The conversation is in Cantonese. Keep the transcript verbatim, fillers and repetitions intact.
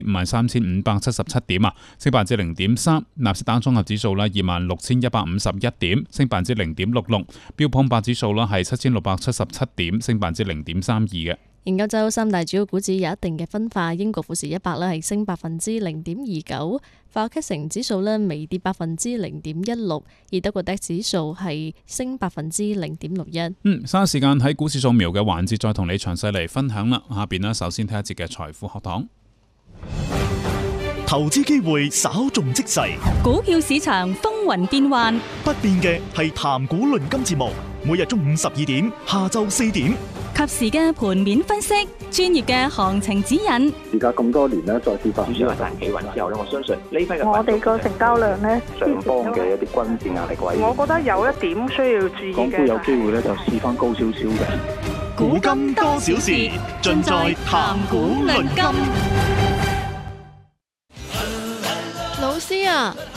五萬三千五百七十七點啊，升百分之零點三。納斯達克綜合指數啦，二萬六千一百五十一點，升百分之零點六六。標普五百指數啦係七千六百七十七點，升百分之零點三二嘅。 研究周三大主要股指有一定嘅分化，英國富時一百咧係升百分之零點二九，法國 C 指數咧微跌百分之零點一六，而德國 D A X 指數係升百分之零點六一。 嗯，稍後時間喺股市掃描嘅環節再同你詳細嚟分享啦。下邊呢，首先睇一節嘅財富學堂。 投資機會稍縱即逝， 股票市場風雲變幻， 不變嘅係談股論金節目，每日中午十二點，下晝四點， 及時嘅盤面分析，專業嘅行情指引。 而家咁多年咧，再次發主要係大企穩之後咧，我相信呢批嘅我哋個成交量咧， 上方嘅一啲均線壓力位， 我覺得有一點需要注意嘅。 港股有機會咧，就試翻高少少嘅。 股金多少事，盡在談股論金。 老師啊，